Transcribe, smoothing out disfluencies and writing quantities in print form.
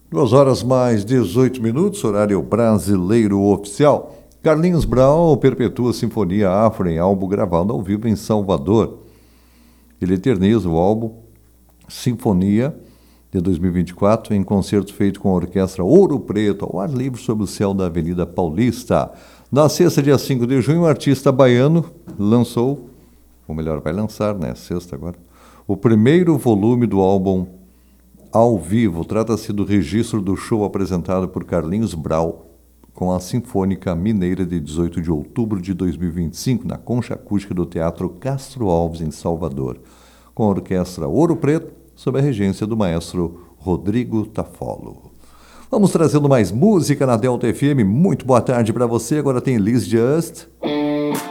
2 horas mais 18 minutos, horário brasileiro oficial. Carlinhos Brau perpetua a Sinfonia Afro em álbum gravado ao vivo em Salvador. Ele eterniza o álbum Sinfonia de 2024 em concerto feito com a orquestra Ouro Preto ao ar livre sob o céu da Avenida Paulista. Na sexta, dia 5 de junho, o artista baiano lançou, ou melhor, vai lançar, né? Sexta agora, o primeiro volume do álbum ao vivo. Trata-se do registro do show apresentado por Carlinhos Brau com a Sinfônica Mineira de 18 de outubro de 2025 na Concha Acústica do Teatro Castro Alves, em Salvador, com a orquestra Ouro Preto, sob a regência do maestro Rodrigo Tafolo. Vamos trazendo mais música na Delta FM. Muito boa tarde para você. Agora tem Liz Just.